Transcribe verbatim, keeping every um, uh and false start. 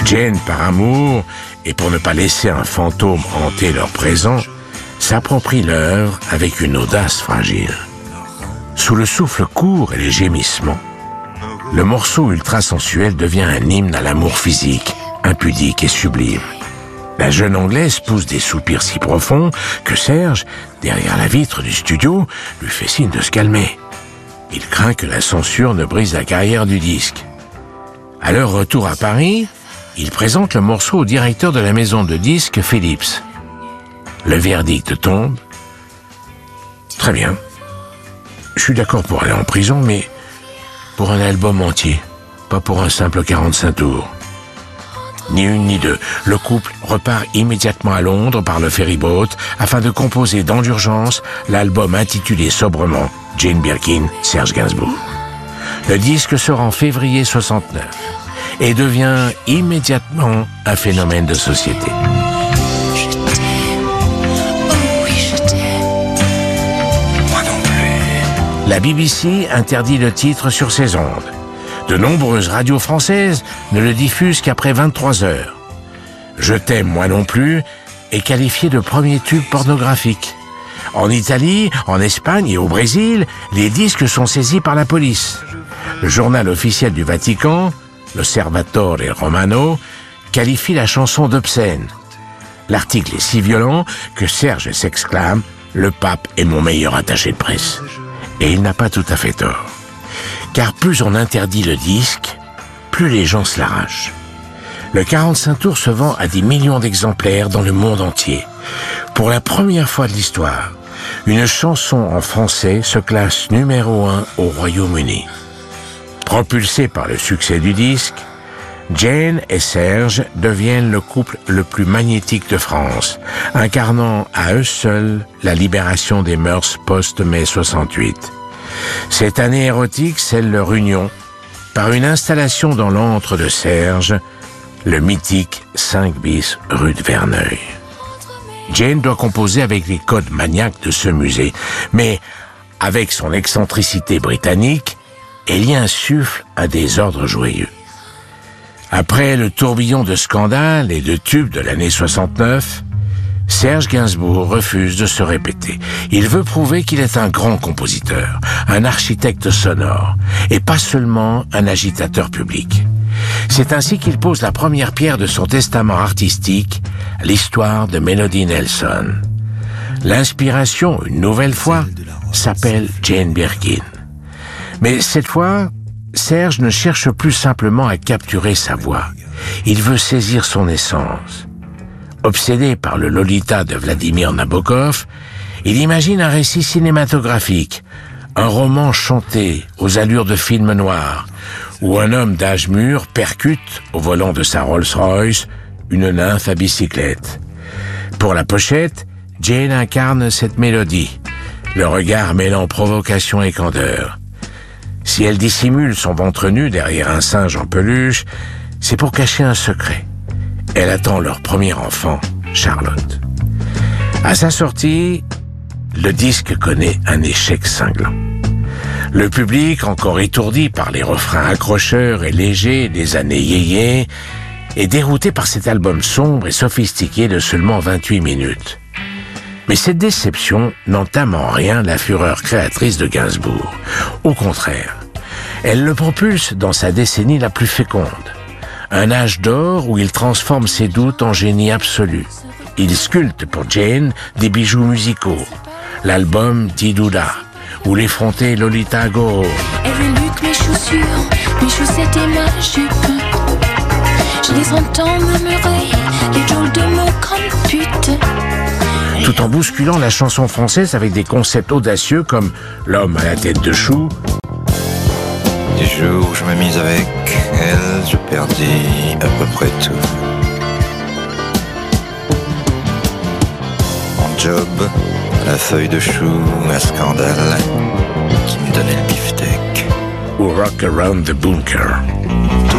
Jane, par amour, et pour ne pas laisser un fantôme hanter leur présent, s'approprie l'œuvre avec une audace fragile. Sous le souffle court et les gémissements, le morceau ultra-sensuel devient un hymne à l'amour physique, impudique et sublime. La jeune Anglaise pousse des soupirs si profonds que Serge, derrière la vitre du studio, lui fait signe de se calmer. Il craint que la censure ne brise la carrière du disque. À leur retour à Paris, il présente le morceau au directeur de la maison de disques Philips. Le verdict tombe. Très bien. Je suis d'accord pour aller en prison, mais pour un album entier, pas pour un simple quarante-cinq tours. Ni une ni deux. Le couple repart immédiatement à Londres par le ferryboat afin de composer dans l'urgence l'album intitulé sobrement Jane Birkin, Serge Gainsbourg. Le disque sort en février soixante-neuf et devient immédiatement un phénomène de société. La B B C interdit le titre sur ses ondes. De nombreuses radios françaises ne le diffusent qu'après vingt-trois heures. Je t'aime, moi non plus est qualifié de premier tube pornographique. En Italie, en Espagne et au Brésil, les disques sont saisis par la police. Le journal officiel du Vatican, l'Osservatore Romano, qualifie la chanson d'obscène. L'article est si violent que Serge s'exclame « Le pape est mon meilleur attaché de presse ». Et il n'a pas tout à fait tort. Car plus on interdit le disque, plus les gens se l'arrachent. Le quarante-cinq tours se vend à des millions d'exemplaires dans le monde entier. Pour la première fois de l'histoire, une chanson en français se classe numéro un au Royaume-Uni. Propulsés par le succès du disque, Jane et Serge deviennent le couple le plus magnétique de France, incarnant à eux seuls la libération des mœurs post-mai soixante-huit. Cette année érotique scelle leur union par une installation dans l'antre de Serge, le mythique cinq bis rue de Verneuil. Jane doit composer avec les codes maniaques de ce musée, mais avec son excentricité britannique, elle y insuffle un désordre joyeux. Après le tourbillon de scandales et de tubes de l'année soixante-neuf, Serge Gainsbourg refuse de se répéter. Il veut prouver qu'il est un grand compositeur, un architecte sonore, et pas seulement un agitateur public. C'est ainsi qu'il pose la première pierre de son testament artistique, l'histoire de Melody Nelson. L'inspiration, une nouvelle fois, s'appelle Jane Birkin. Mais cette fois, Serge ne cherche plus simplement à capturer sa voix. Il veut saisir son essence. Obsédé par le Lolita de Vladimir Nabokov, il imagine un récit cinématographique, un roman chanté aux allures de film noir, où un homme d'âge mûr percute, au volant de sa Rolls-Royce, une nymphe à bicyclette. Pour la pochette, Jane incarne cette mélodie, le regard mêlant provocation et candeur. Si elle dissimule son ventre nu derrière un singe en peluche, c'est pour cacher un secret. Elle attend leur premier enfant, Charlotte. À sa sortie, le disque connaît un échec cinglant. Le public, encore étourdi par les refrains accrocheurs et légers des années yéyé, est dérouté par cet album sombre et sophistiqué de seulement vingt-huit minutes. Mais cette déception n'entame en rien la fureur créatrice de Gainsbourg. Au contraire, elle le propulse dans sa décennie la plus féconde. Un âge d'or où il transforme ses doutes en génie absolu. Il sculpte pour Jane des bijoux musicaux. L'album Didouda, ou l'effronté Lolita Go. Elle lutte mes chaussures, mes chaussettes et ma jupe. Je les entends murmurer, les jours de mots comme pute. Tout en bousculant la chanson française avec des concepts audacieux comme l'homme à la tête de chou. Les jours où je m'ai mise avec elle, je perdis à peu près tout. Mon job, la feuille de chou, un scandale qui me donnait le beefsteak. Ou Rock Around the Bunker.